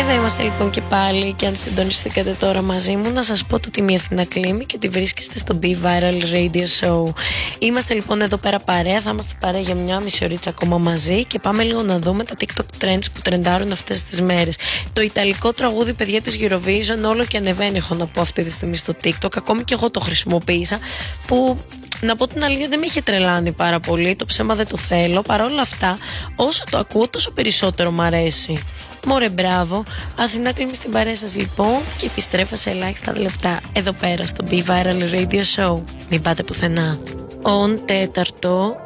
Εδώ είμαστε λοιπόν και πάλι, και αν συντονιστήκατε τώρα μαζί μου, να σας πω το είμαι η Αθηνά Κλίμη και ότι βρίσκεστε στο Be Viral Radio Show. Είμαστε λοιπόν εδώ πέρα παρέα, θα είμαστε παρέα για μια μισή ωρίτσα ακόμα μαζί και πάμε λίγο να δούμε τα TikTok trends που τρεντάρουν αυτές τις μέρες. Το ιταλικό τραγούδι, παιδιά, της Eurovision όλο και ανεβαίνει, έχω να πω, αυτή τη στιγμή στο TikTok. Ακόμη και εγώ το χρησιμοποίησα, που να πω την αλήθεια δεν με είχε τρελάνει πάρα πολύ, το ψέμα δεν το θέλω. Παρ' όλα αυτά, όσο το ακούω τόσο περισσότερο μ' αρέσει. Μωρέ, μπράβο. Αθηνά Κλίμη στην παρέα σας λοιπόν, και επιστρέφω σε ελάχιστα λεπτά εδώ πέρα στο Be Viral Radio Show. Μην πάτε πουθενά. On τέταρτο